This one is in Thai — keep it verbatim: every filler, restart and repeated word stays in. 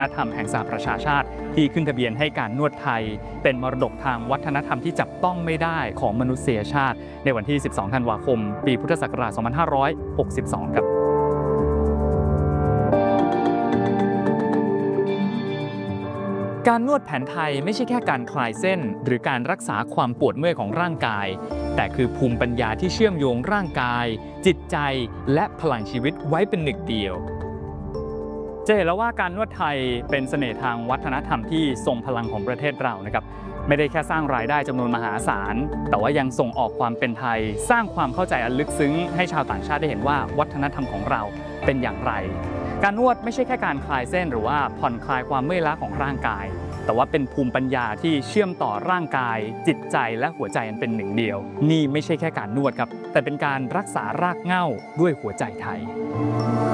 ฒนธรรมแห่งสหประชาชาติที่ขึ้นทะเบียนให้การนวดไทยเป็นมรดกทางวัฒนธรรมที่จับต้องไม่ได้ของมนุษยชาติในวันที่ สิบสอง ธันวาคม ปีพุทธศักราช สองพันห้าร้อยหกสิบสอง ครับการนวดแผนไทยไม่ใช่แค่การคลายเส้นหรือการรักษาความปวดเมื่อยของร่างกายแต่คือภูมิปัญญาที่เชื่อมโยงร่างกายจิตใจและพลังชีวิตไว้เป็นหนึ่งเดียวจะเห็นแล้วว่าการนวดไทยเป็นเสน่ห์ทางวัฒนธรรมที่ทรงพลังของประเทศเรานะครับไม่ได้แค่สร้างรายได้จำนวนมหาศาลแต่ว่ายังส่งออกความเป็นไทยสร้างความเข้าใจอันลึกซึ้งให้ชาวต่างชาติได้เห็นว่าวัฒนธรรมของเราเป็นอย่างไรการนวดไม่ใช่แค่การคลายเส้นหรือว่าผ่อนคลายความเมื่อยล้าของร่างกายแต่ว่าเป็นภูมิปัญญาที่เชื่อมต่อร่างกายจิตใจและหัวใจอันเป็นหนึ่งเดียวนี่ไม่ใช่แค่การนวดครับแต่เป็นการรักษารากเหง้าด้วยหัวใจไทย